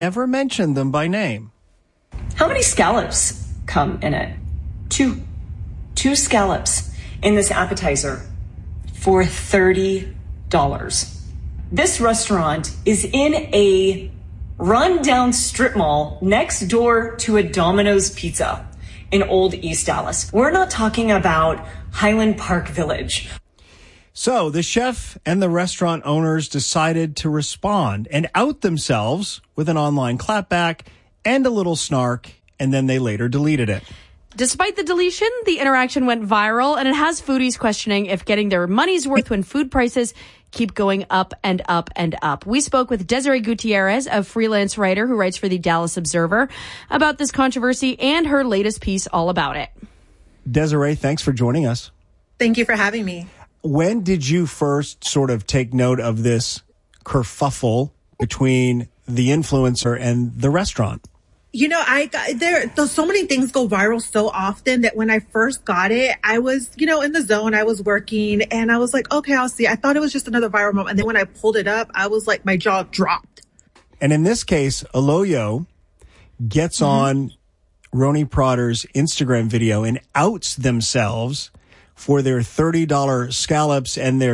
Never mentioned them by name. How many scallops come in it? Two scallops in this appetizer for $30. This restaurant is in a run-down strip mall next door to a Domino's Pizza in Old East Dallas. We're not talking about Highland Park Village. So the chef and the restaurant owners decided to respond and out themselves with an online clapback and a little snark, and then they later deleted it. Despite the deletion, the interaction went viral, and it has foodies questioning if getting their money's worth when food prices keep going up and up and up. We spoke with Desiree Gutierrez, a freelance writer who writes for the Dallas Observer, about this controversy and her latest piece all about it. Desiree, thanks for joining us. Thank you for having me. When did you first sort of take note of this kerfuffle between the influencer and the restaurant? You know, there's so many things go viral so often that when I first got it, I was, in the zone. I was working and I was like, okay, I'll see. I thought it was just another viral moment. And then when I pulled it up, I was like, my jaw dropped. And in this case, Aloyo gets on Roni Prater's Instagram video and outs themselves for their $30 scallops and their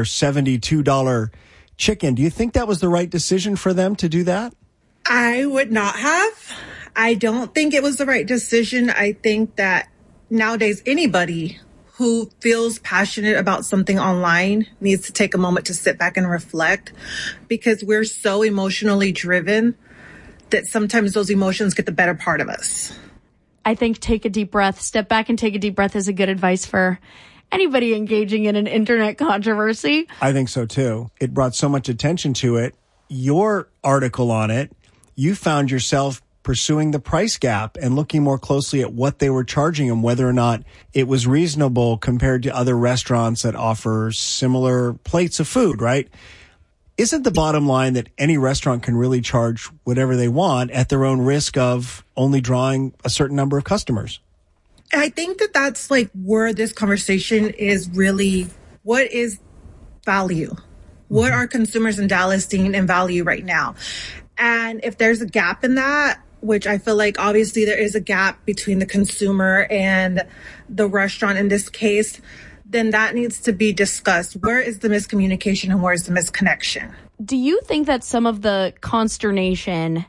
$72 chicken. Do you think that was the right decision for them to do that? I would not have. I don't think it was the right decision. I think that nowadays anybody who feels passionate about something online needs to take a moment to sit back and reflect, because we're so emotionally driven that sometimes those emotions get the better part of us. I think take a deep breath, step back and take a deep breath is a good advice for anybody engaging in an internet controversy. I think so too. It brought so much attention to it. Your article on it, you found yourself pursuing the price gap and looking more closely at what they were charging and whether or not it was reasonable compared to other restaurants that offer similar plates of food, right? Isn't the bottom line that any restaurant can really charge whatever they want at their own risk of only drawing a certain number of customers? I think that that's like where this conversation is really, what is value? What are consumers in Dallas seeing in value right now? And if there's a gap in that, which I feel like obviously there is a gap between the consumer and the restaurant in this case, then that needs to be discussed. Where is the miscommunication and where is the misconnection? Do you think that some of the consternation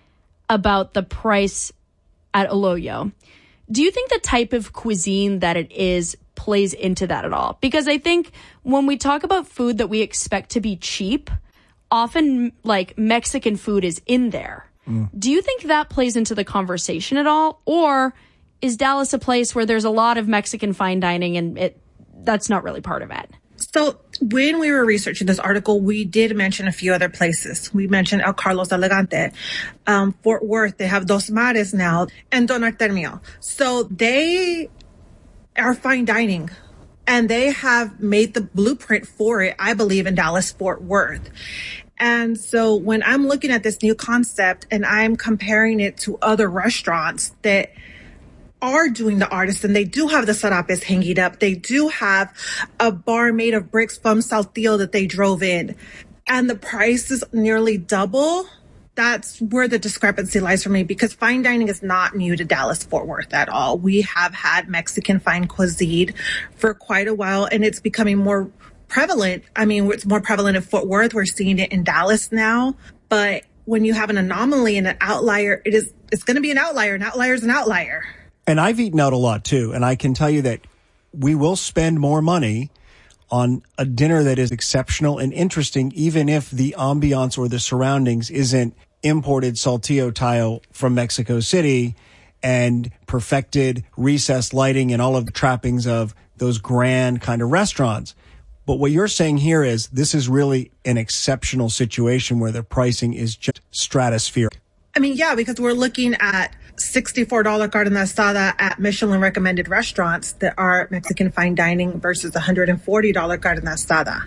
about the price at Aloyo, do you think the type of cuisine that it is plays into that at all? Because I think when we talk about food that we expect to be cheap, often like Mexican food is in there. Do you think that plays into the conversation at all? Or is Dallas a place where there's a lot of Mexican fine dining and that's not really part of it? So when we were researching this article, we did mention a few other places. We mentioned El Carlos Elegante, Fort Worth. They have Dos Mares now, and Don Artemio. So they are fine dining, and they have made the blueprint for it, I believe, in Dallas, Fort Worth. And so when I'm looking at this new concept and I'm comparing it to other restaurants that are doing the artisan, they do have the sarapes hanging up. They do have a bar made of bricks from Saltillo that they drove in. And the price is nearly double. That's where the discrepancy lies for me, because fine dining is not new to Dallas-Fort Worth at all. We have had Mexican fine cuisine for quite a while, and it's becoming more prevalent. I mean, it's more prevalent in Fort Worth. We're seeing it in Dallas now. But when you have an anomaly and an outlier, it's going to be an outlier. An outlier is an outlier. And I've eaten out a lot too. And I can tell you that we will spend more money on a dinner that is exceptional and interesting, even if the ambiance or the surroundings isn't imported saltillo tile from Mexico City and perfected recessed lighting and all of the trappings of those grand kind of restaurants. But what you're saying here is this is really an exceptional situation where the pricing is just stratospheric. I mean, yeah, because we're looking at $64 carne asada at Michelin recommended restaurants that are Mexican fine dining versus $140 carne asada.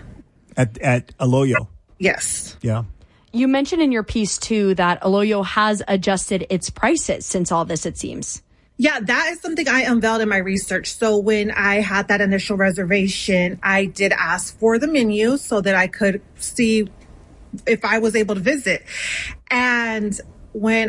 At Aloyo. Yes. Yeah. You mentioned in your piece, too, that Aloyo has adjusted its prices since all this, it seems. Yeah, that is something I unveiled in my research. So when I had that initial reservation, I did ask for the menu so that I could see if I was able to visit. And when